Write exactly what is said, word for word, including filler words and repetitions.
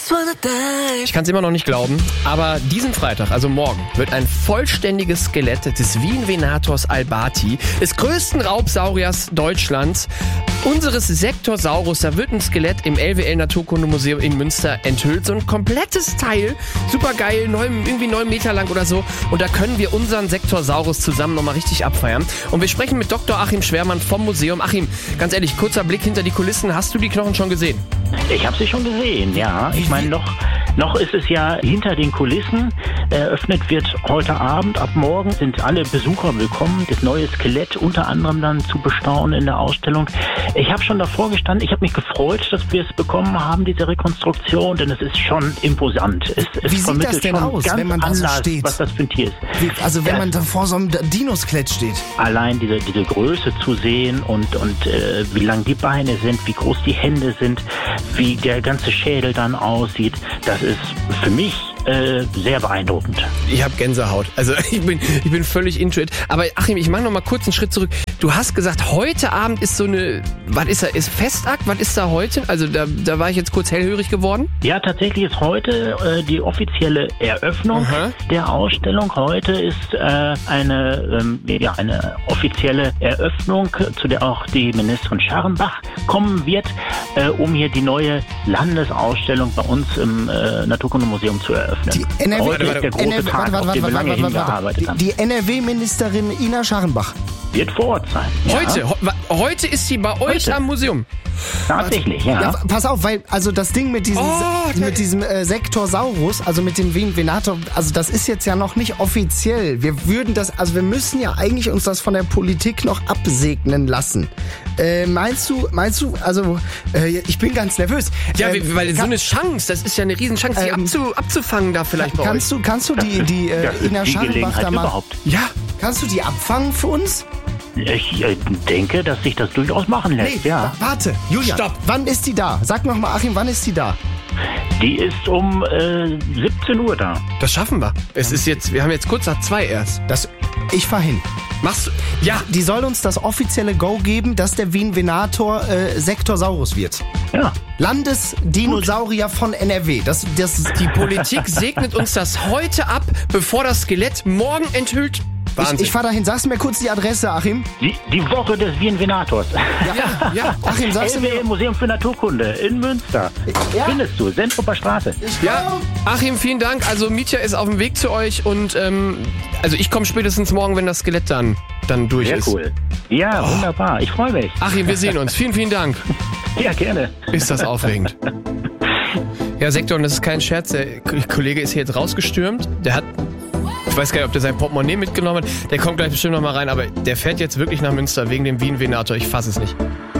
Ich kann es immer noch nicht glauben, aber diesen Freitag, also morgen, wird ein vollständiges Skelett des Wien-Venators albati, des größten Raubsauriers Deutschlands, unseres Sektorsaurus, da wird ein Skelett im L W L Naturkundemuseum in Münster enthüllt. So ein komplettes Teil, super geil, neun, irgendwie neun Meter lang oder so. Und da können wir unseren Sektorsaurus zusammen nochmal richtig abfeiern. Und wir sprechen mit Doktor Achim Schwermann vom Museum. Achim, ganz ehrlich, kurzer Blick hinter die Kulissen. Hast du die Knochen schon gesehen? Ich habe sie schon gesehen, ja. Ich meine, noch, noch ist es ja hinter den Kulissen. Eröffnet wird heute Abend, ab morgen sind alle Besucher willkommen, das neue Skelett unter anderem dann zu bestaunen in der Ausstellung. Ich habe schon davor gestanden, ich habe mich gefreut, dass wir es bekommen haben, diese Rekonstruktion, denn es ist schon imposant. Es, es Wie sieht das denn aus, wenn man da so steht? Was das für ein Tier ist. Wie, also wenn man da vor so einem Dino-Skelett steht. Allein diese, diese Größe zu sehen und, und äh, wie lang die Beine sind, wie groß die Hände sind, wie der ganze Schädel dann aussieht, das ist für mich Äh, sehr beeindruckend. Ich habe Gänsehaut. Also ich bin, ich bin völlig into it. Aber Achim, ich mache noch mal kurz einen Schritt zurück. Du hast gesagt, heute Abend ist so eine, was ist da, ist Festakt? Was ist da heute? Also da, da war ich jetzt kurz hellhörig geworden. Ja, tatsächlich ist heute äh, die offizielle Eröffnung Aha. der Ausstellung. Heute ist äh, eine, ähm, ja, eine offizielle Eröffnung, zu der auch die Ministerin Scharrenbach kommen wird, äh, um hier die neue Landesausstellung bei uns im äh, Naturkundemuseum zu eröffnen. Die N R W, Heute ist der große N R W, Tag, warte, warte, auf den wir warte, lange warte, hingearbeitet haben. Die N R W-Ministerin Ina Scharrenbach wird vor Ort sein. Heute, ja. ho- heute ist sie bei euch Heute. am Museum. Tatsächlich, ja. Ja, pass auf, weil also das Ding mit diesem, Oh, Se- mit diesem äh, Sektorsaurus, also mit dem Wien-Venator, also das ist jetzt ja noch nicht offiziell. Wir würden das, also wir müssen ja eigentlich uns das von der Politik noch absegnen lassen. Äh, meinst du, meinst du, also äh, ich bin ganz nervös. Ja, Ähm, weil so kann- eine Chance, das ist ja eine Riesenchance, die Ähm, abzu, abzufangen da vielleicht bei Kannst euch. du, kannst du die, die äh, Das ist Ina die Scharrenbach Gelegenheit da mal, überhaupt. ja, kannst du die abfangen für uns? Ich äh, denke, dass sich das durchaus machen lässt, Nee, ja. wa- warte, Julia, Stopp. wann ist die da? Sag noch mal, Achim, wann ist die da? Die ist um äh, siebzehn Uhr da. Das schaffen wir. Es ist jetzt, wir haben jetzt kurz nach zwei erst. Das, ich fahr hin. Machst du? Ja. Die soll uns das offizielle Go geben, dass der Wien-Venator äh, Sektorsaurus wird. Ja. Landesdinosaurier von N R W. Das, das Die Politik segnet uns das heute ab, bevor das Skelett morgen enthüllt. Wahnsinn. ich, ich fahr dahin. Sagst du mir kurz die Adresse, Achim? Die, die Woche des Wien-Venators. ja, ja. Achim, sagst du L W L mir... Museum für Naturkunde in Münster. Ja. Findest du, Sendrupper Straße. Ja, Achim, vielen Dank. Also Mietja ist auf dem Weg zu euch und ähm, also ich komme spätestens morgen, wenn das Skelett dann, dann durch Sehr ist. cool. Ja, Oh. wunderbar. Ich freue mich. Achim, wir sehen uns. Vielen, vielen Dank. Ja, gerne. Ist das aufregend. Ja, Sektor, und das ist kein Scherz. Der Kollege ist hier jetzt rausgestürmt. Der hat, ich weiß gar nicht, ob der sein Portemonnaie mitgenommen hat. Der kommt gleich bestimmt noch mal rein, aber der fährt jetzt wirklich nach Münster wegen dem Wien-Venator. Ich fasse es nicht.